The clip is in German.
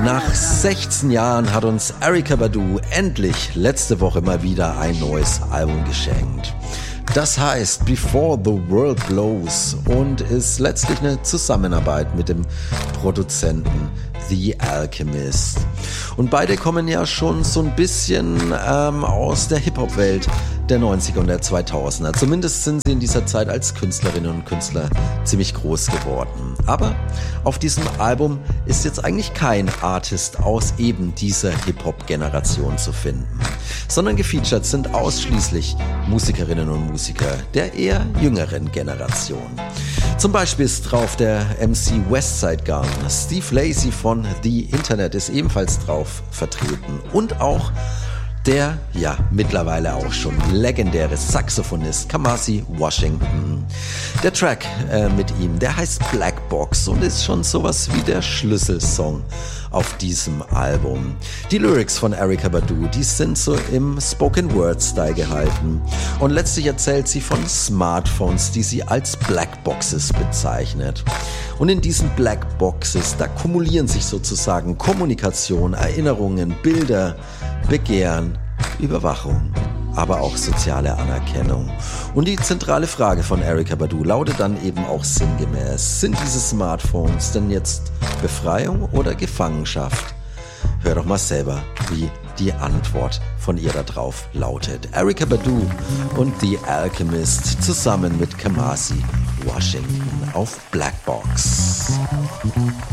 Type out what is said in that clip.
Nach 16 Jahren hat uns Erykah Badu endlich letzte Woche mal wieder ein neues Album geschenkt. Das heißt Before the World Blows und ist letztlich eine Zusammenarbeit mit dem Produzenten The Alchemist. Und beide kommen ja schon so ein bisschen aus der Hip-Hop-Welt der 90er und der 2000er. Zumindest sind sie in dieser Zeit als Künstlerinnen und Künstler ziemlich groß geworden. Aber auf diesem Album ist jetzt eigentlich kein Artist aus eben dieser Hip-Hop-Generation zu finden, sondern gefeatured sind ausschließlich Musikerinnen und Musiker der eher jüngeren Generation. Zum Beispiel ist drauf der MC Westside Gun, Steve Lacy von The Internet ist ebenfalls drauf vertreten und auch der, ja, mittlerweile auch schon legendäre Saxophonist Kamasi Washington. Der Track mit ihm, der heißt Black Box und ist schon sowas wie der Schlüsselsong auf diesem Album. Die Lyrics von Erykah Badu, die sind so im Spoken-Word-Style gehalten und letztlich erzählt sie von Smartphones, die sie als Black Boxes bezeichnet. Und in diesen Black Boxes, da kumulieren sich sozusagen Kommunikation, Erinnerungen, Bilder, Begehren, Überwachung, aber auch soziale Anerkennung. Und die zentrale Frage von Erykah Badu lautet dann eben auch sinngemäß: Sind diese Smartphones denn jetzt Befreiung oder Gefangenschaft? Hör doch mal selber, wie die Antwort von ihr da drauf lautet. Erykah Badu und The Alchemist zusammen mit Kamasi Washington auf Black Box.